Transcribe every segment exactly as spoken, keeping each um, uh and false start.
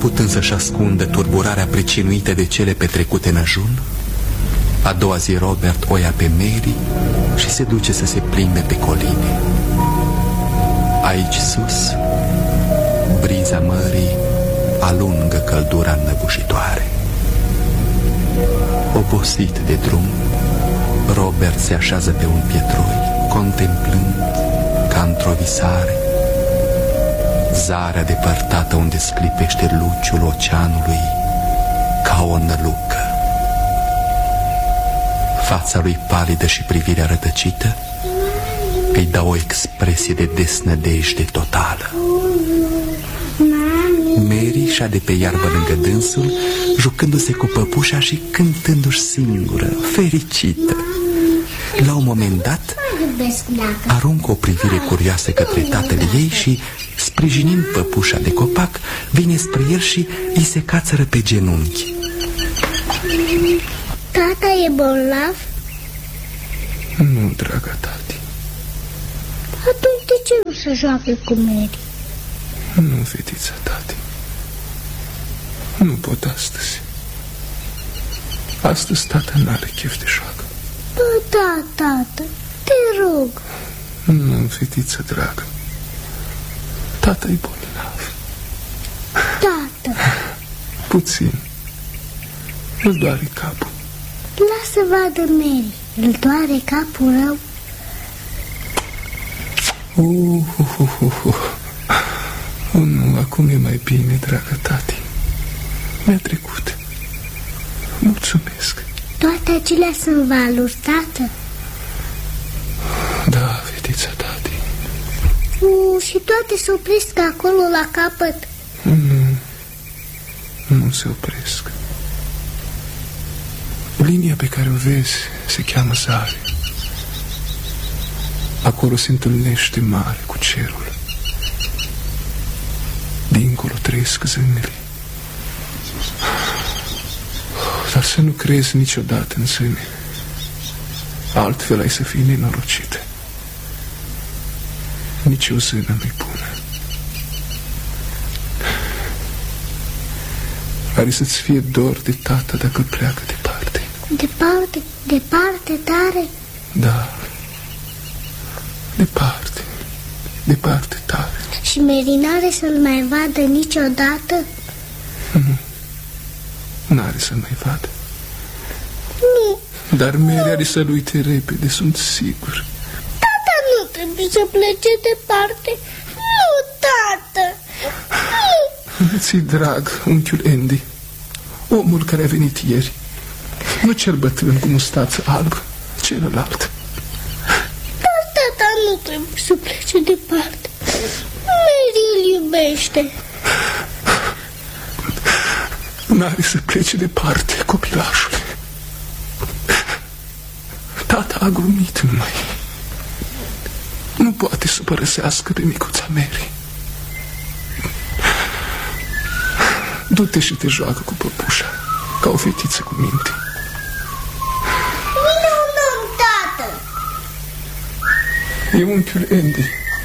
putut însă să ascundă turburarea pricinuită de cele petrecute în ajun. A doua zi Robert o ia pe Mary și se duce să se plimbe pe coline. Aici sus, briza mării alungă căldura înnăbușitoare. Obosit de drum, Robert se așează pe un pietroi, contemplând, ca într-o visare, zarea depărtată unde sclipește luciul oceanului ca o nălucă. Fața lui palidă și privirea rătăcită îi dau o expresie de desnădejde totală. Mary șade pe iarbă lângă dânsul, jucându-se cu păpușa și cântându-și singură, fericită. La un moment dat aruncă o privire curioasă către tatăl ei și, sprijinind păpușa de copac, vine spre el și îi se cațără pe genunchi. Tata e bolnav? Nu, dragă tati. Atunci de ce nu se joacă cu Mary? Nu, fetița, tati. Nu pot astăzi. Astăzi tata n-are chef de joacă. Bă, da, tată, te rog. Nu, fetiță dragă. Tata e bolnav. Tată. Puțin. Îl doare capul. Lasă vadă Mary. Îl doare capul rău. Uh, uh, uh, uh, uh. Oh, nu, acum e mai bine, dragă tati. Mi-a trecut. Mulțumesc. Toate acelea sunt valuri, tată? Da, fetița, tati. Uh, și toate se opresc acolo la capăt? Nu, nu se opresc. Linia pe care o vezi se cheamă Zare. Acolo se întâlnește mare cu cerul. Dincolo trăiesc zânele. Dar să nu crezi niciodată în zâne. Altfel ai să fii nenorocită. Nici o zână nu-i bună. Are să-ți fie dor de tata dacă pleacă departe. Departe? Departe tare? Da. Departe. Departe tare. Și Mary n-are să-l mai vadă niciodată? Nu. N-are să-l mai vadă. Nu. Dar Mary are să-l uite repede, sunt sigur. Tata nu trebuie să plece departe. Nu, tată. Nu. Ți-i drag, unchiul Andy. Omul care a venit ieri. Nu cel bătrân cu mustață albă, celălalt. Dar tata nu trebuie să plece departe. Mary îl iubește. N-are să plece departe, copilașule. Tata a glumit numai. Nu poate să părăsească pe micuța Mary. Du-te și te joacă cu păpușa, ca o fetiță cu minte. Vine un om, tată. E unchiul Andy.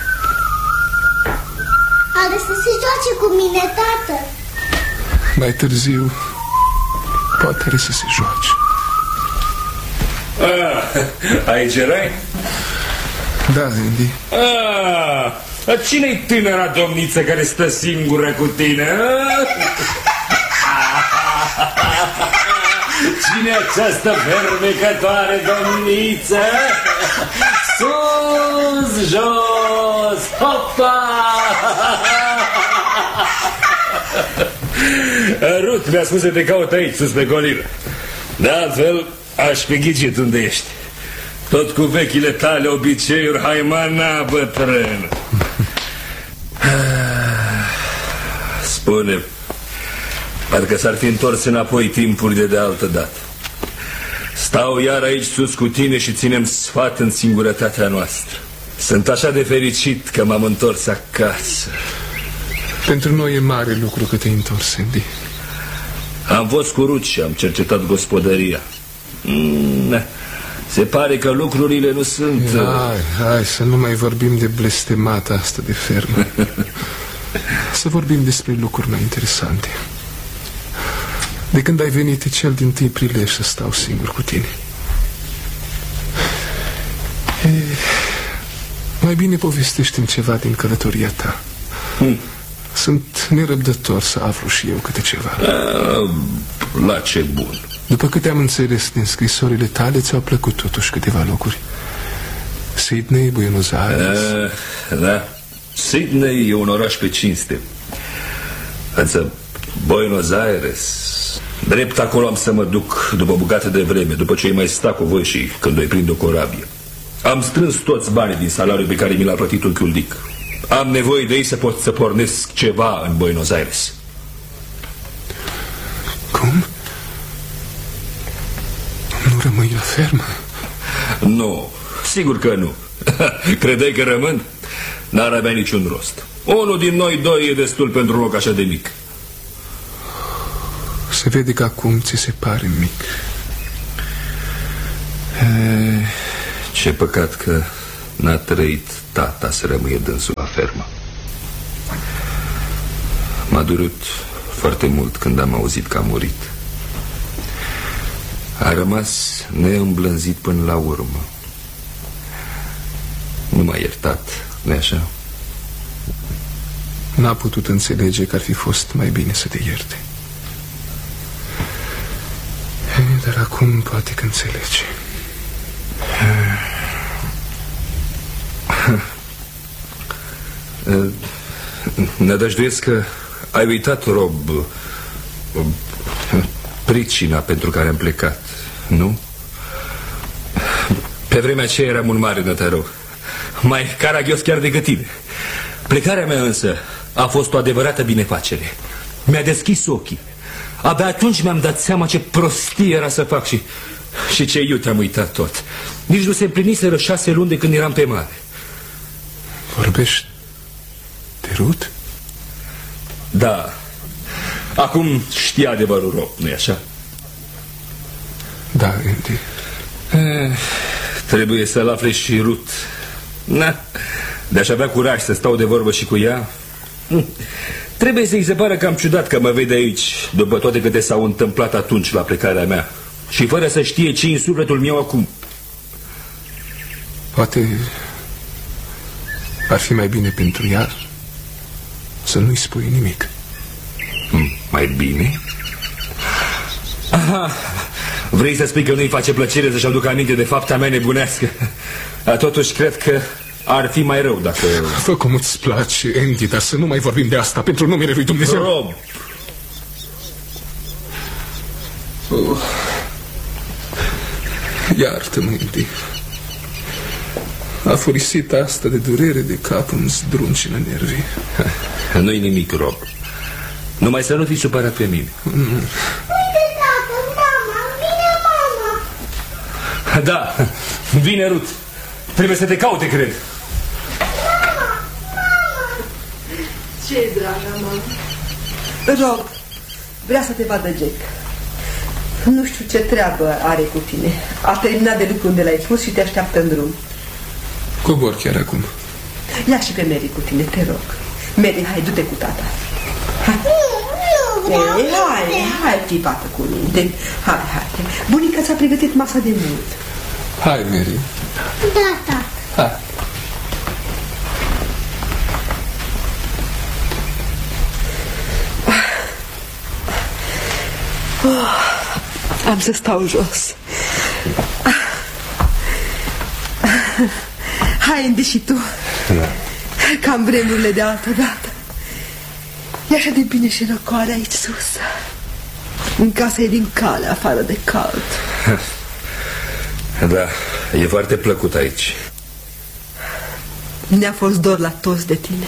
Are să se joace cu mine, tată. Mai târziu poate are să se joace. Ah, aici erai? Da, Andy. Ah, cine-i tânăra domniță care stă singură cu tine? Cine-i această fermecătoare domniță? Sus, jos, hopa! Ruth mi-a spus să te caut aici, sus pe colină. De altfel, aș fi ghicit unde ești. Tot cu vechile tale obiceiuri, haimana bătrân. Spune, parcă s-ar fi întors înapoi timpurile de altă dată. Stau iar aici sus cu tine și ținem sfat în singurătatea noastră. Sunt așa de fericit că m-am întors acasă. Pentru noi e mare lucru că te-ai întors, Andy. Am fost cu Ruth și am cercetat gospodăria. mm, Se pare că lucrurile nu sunt... Hai, hai să nu mai vorbim de blestemata asta de fermă. Să vorbim despre lucruri mai interesante. De când ai venit e cel din tâi prilej să stau singur cu tine. E, mai bine povestește-mi ceva din călătoria ta. hmm. Sunt nerăbdător să aflu și eu câte ceva. A, la ce bun. După câte am înțeles din scrisorile tale, ți-au plăcut totuși câteva locuri. Sydney, Buenos Aires. A, da. Sydney e un oraș pe cinste. Însă Buenos Aires, drept acolo am să mă duc după bucată de vreme, după ce îi mai sta cu voi și când o-i prind o corabie. Am strâns toți banii din salariul pe care mi l-a plătit unchiul Dick. Am nevoie de ei să pot să pornesc ceva în Buenos Aires. Cum? Nu rămâi la fermă? Nu, sigur că nu. Credeai că rămân? N-ar avea niciun rost. Unul din noi doi e destul pentru un loc așa de mic. Se vede că acum ți se pare mic. E, ce păcat că n-a trăit tata să rămâie dânsul la fermă. M-a durut foarte mult când am auzit că a murit. A rămas neîmblânzit până la urmă. Nu m-a iertat, nu-i așa? N-a putut înțelege că ar fi fost mai bine să te ierte. Dar acum poate că înțelege. Nădăjduiesc că ai uitat, Rob, pricina pentru care am plecat, nu? Pe vremea aceea eram un mare nătărău, mai caragios chiar decât tine. Plecarea mea însă a fost o adevărată binefacere. Mi-a deschis ochii. Abia atunci mi-am dat seama ce prostie era să fac și, și ce iute am uitat tot. Nici nu se împliniseră șase luni de când eram pe mare. Vorbești de Ruth? Da. Acum știi adevărul, Rob, nu-i așa? Da, Andy. eh, Trebuie să-l afle și Ruth. Na, de-aș avea curaj să stau de vorbă și cu ea. hm. Trebuie să-i se pară cam ciudat că mă vede aici, după toate câte s-au întâmplat atunci la plecarea mea, și fără să știe ce în sufletul meu acum. Poate ar fi mai bine pentru ea să nu-i spui nimic. hm, Mai bine? Aha, vrei să spui că nu-i face plăcere să-și aducă aminte de fapta mea nebunească? Totuși cred că ar fi mai rău dacă... Fă cum îți place, Andy, dar să nu mai vorbim de asta pentru numele lui Dumnezeu. Rob! Oh. Iartă-mă, Andy. A furisit asta de durere de cap îmi zdruncină nervii. Nu-i nimic, Rob. Numai să nu fii supărat pe mine. mm. Uite, tată, mama, vine mama. Da, vine Ruth. Trebuie să te caute, cred. Ce-i, draga mama? Rob, vrea să te vadă Jack. Nu știu ce treabă are cu tine. A terminat de lucru unde l-ai pus și te așteaptă în drum. Cobor chiar acum. Ia și pe Mary cu tine, te rog. Mary, hai, du-te cu tata. Hai. Nu, nu vreau. Ei, hai, hai, fii fată cu minte. Hai, hai. Bunica ți-a pregătit masa de mult. Hai, Mary. Da, tată. Hai. Oh, am să stau jos. Hai, Andy, și tu. Da. Cam vremurile de altă dată. E așa de bine și răcoare aici sus. În casă e din cale, afară de cald. Da, e foarte plăcut aici. Ne-a fost dor la toți de tine.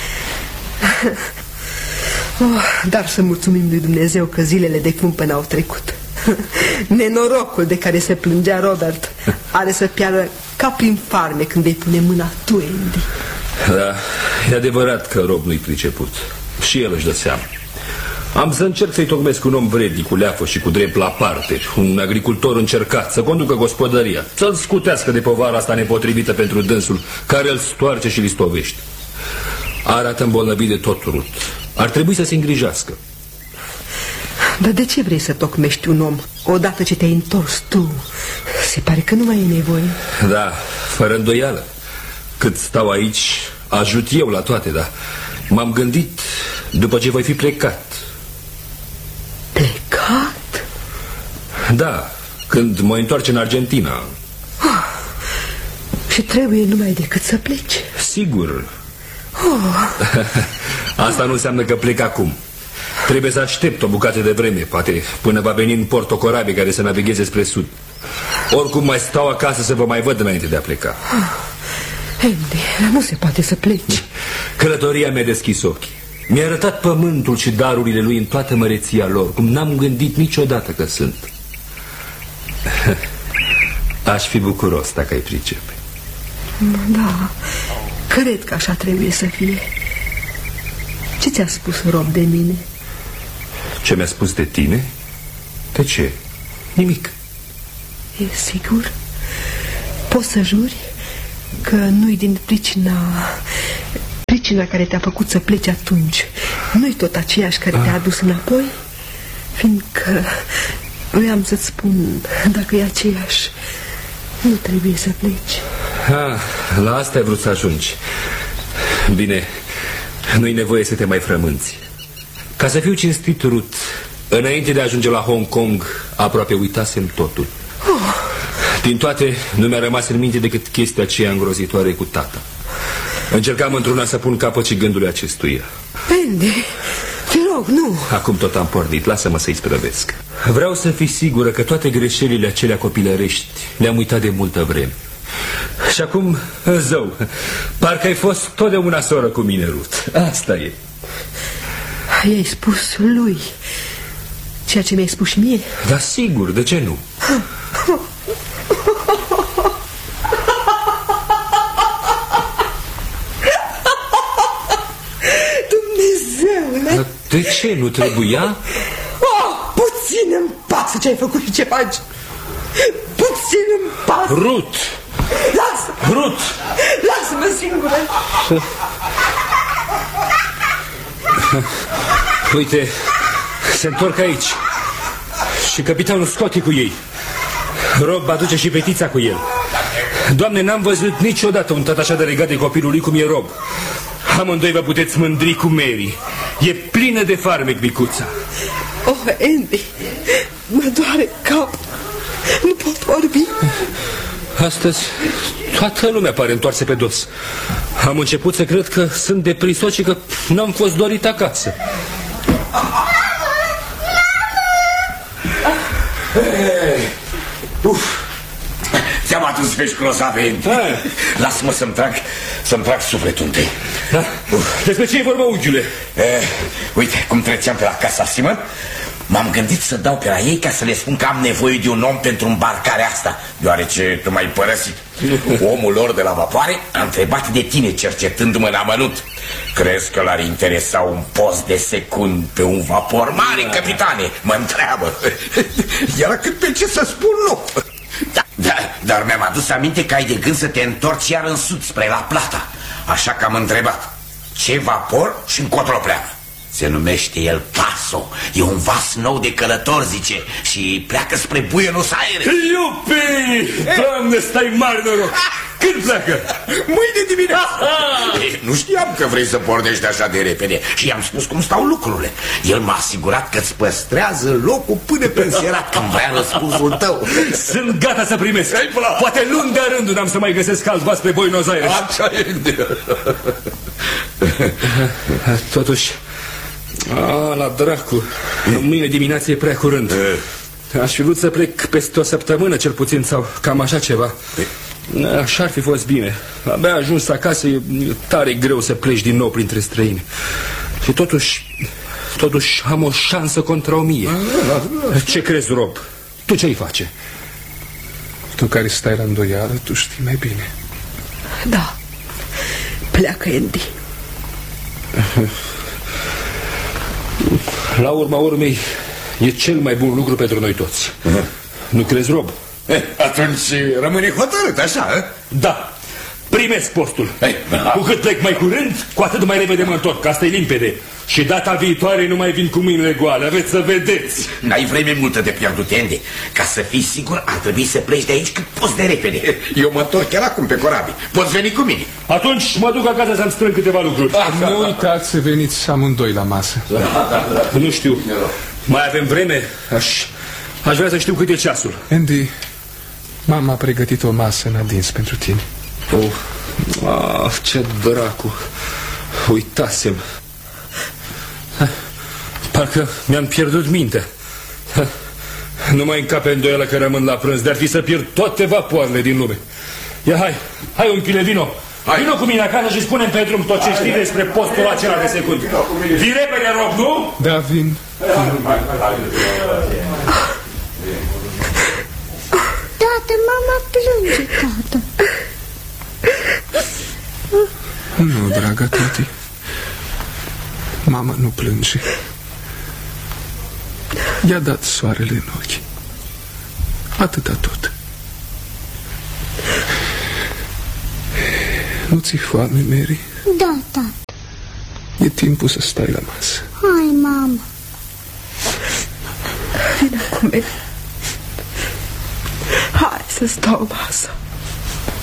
Oh, dar să mulțumim lui Dumnezeu că zilele de cumpănă au trecut. Nenorocul de care se plângea Robert are să piară ca prin farme când îi pune mâna tu, Andy. Da, e adevărat că Rob nu-i priceput. Și el își dă seama. Am să încerc să-i tocmesc un om vrednic, cu leafă și cu drept la parte, un agricultor încercat să conducă gospodăria, să-l scutească de povara asta nepotrivită pentru dânsul, care îl stoarce și îl stovește. Arată îmbolnăvit de tot, Ruth. Ar trebui să se îngrijească. Dar de ce vrei să tocmești un om odată ce te-ai întors tu? Se pare că nu mai e nevoie. Da, fără îndoială. Cât stau aici, ajut eu la toate, dar m-am gândit după ce voi fi plecat. Plecat? Da, când mă întorc în Argentina. Oh, și trebuie numai decât să pleci? Sigur. Oh. Asta nu înseamnă că plec acum. Trebuie să aștept o bucată de vreme, poate până va veni în port o corabie care să navigheze spre sud. Oricum mai stau acasă să vă mai văd înainte de a pleca. Andy, nu se poate să pleci. Călătoria mi-a deschis ochii. Mi-a arătat pământul și darurile lui în toată măreția lor, cum n-am gândit niciodată că sunt. Aș fi bucuros dacă ai pricepe. Da, cred că așa trebuie să fie. Ce ți-a spus Rob de mine? Ce mi-a spus de tine? De ce? Nimic. E sigur? Poți să juri că nu-i din pricina Pricina care te-a făcut să pleci atunci nu-i tot aceeași care te-a adus înapoi? Fiindcă voiam să-ți spun, dacă e aceeași, nu trebuie să pleci. Ah, la asta ai vrut să ajungi. Bine, nu-i nevoie să te mai frămânți. Ca să fiu cinstit, Ruth, înainte de a ajunge la Hong Kong, aproape uitasem totul. oh. Din toate, nu mi-a rămas în minte decât chestia aceea îngrozitoare cu tata. Încercam într-una să pun capăt și gândului acestuia. Andy, te rog, nu. Acum tot am pornit, lasă-mă să-i sprăvesc. Vreau să fii sigură că toate greșelile acelea copilărești le-am uitat de multă vreme. Și acum, zău, parcă ai fost totdeauna soră cu mine, Ruth. Asta e. I-ai spus lui ceea ce mi-ai spus și mie? Da, sigur, de ce nu? Dumnezeule! De ce nu trebuia? Oh, puțin îmi pasă ce ai făcut și ce faci. Puțin îmi pasă. Ruth! Lasă-mă! Ruth! Lasă-mă singură! Uite, se întorc aici. Și capitanul Scotty cu ei. Rob aduce și petița cu el. Doamne, n-am văzut niciodată un tată așa de legat de copilul lui cum e Rob. Amândoi vă puteți mândri cu Mary. E plină de farmec, micuța. Oh, Andy, mă doare cap. Nu pot vorbi. Astăzi toată lumea pare întoarse pe dos. Am început să cred că sunt deprisot și că n-am fost dorit acasă. Hey, uf, ți-am adus vești grozave. Lasă-mă să-mi trag, să-mi trag sufletul întâi. Da? Despre ce e vorba, unghiule? Eh, uite, cum treceam pe la casa Simon, m-am gândit să dau pe la ei ca să le spun că am nevoie de un om pentru îmbarcarea asta, deoarece tu m-ai părăsit. Omul lor de la vapoare a întrebat de tine, cercetându-mă în amănunt. Crezi că l-ar interesa un post de secund pe un vapor mare, capitane? Mă întreabă. Iar cât pe ce să spun nu. Da, da, dar mi-am adus aminte că ai de gând să te întorci iar în sud, spre La Plata. Așa că am întrebat ce vapor și încotro pleacă. Se numește El Paso. E un vas nou de călător, zice, și pleacă spre Buenos Aires. Iupi! Doamne, stai mare noroc! Când pleacă? Mâine dimineață. Nu știam că vrei să pornești așa de repede și i-am spus cum stau lucrurile. El m-a asigurat că îți păstrează locul până pe înserat când vrea răspunsul tău. Sunt gata să primesc. Poate luni de rândul n-am să mai găsesc alt vas pe Buenos Aires. Așa e. Totuși, a, la dracu, mâine dimineață e prea curând. Aș fi vrut să plec peste o săptămână cel puțin, sau cam așa ceva. Așa ar fi fost bine. Abia ajuns acasă, e tare greu să pleci din nou printre străini. Și totuși, totuși am o șansă contra o mie. Ce crezi, Rob? Tu ce-i face? Tu care stai la îndoială, tu știi mai bine. Da, pleacă Andy. La urma urmei, e cel mai bun lucru pentru noi toți. uh-huh. Nu crezi, Rob? Eh, atunci rămâne hotărât, așa, eh? Da. primesc postul. Ei, cu cât plec mai curând, cu atât mai repede mă întorc, asta e limpede. Și data viitoare nu mai vin cu mâinile goale, aveți să vedeți. N-ai vreme multă de pierdut, Andy. Ca să fii sigur, ar trebui să pleci de aici cât poți de repede. Eu mă întorc chiar acum pe corabie. Poți veni cu mine. Atunci mă duc acasă să-mi strâng câteva lucruri. Nu uitați să veniți amândoi la masă. Nu știu, mai avem vreme? Aș, aș vrea să știu cât e ceasul. Andy, mama a pregătit o masă în adins pentru tine. Oh, ah, ce dracu. Uitasem. Parcă mi-am pierdut mintea. Nu mai încape îndoială că rămân la prânz, de-ar fi să pierd toate vapoarele din lume. Ia, hai, hai un pile, vino. Hai. Vino cu mine acasă și spune-mi pe drum tot ce știi despre postul acela de secund. Vii repede, rog, nu? Da, vin. Tată, mama plânge, tată. Nu, dragă tati. Mama nu plânge. I-a dat soarele în ochi. Atâta tot. Nu ți-i foame, Mary? Da, tată. E timpul să stai la masă. Hai, mama. Vine cu mine. Hai să stau masă.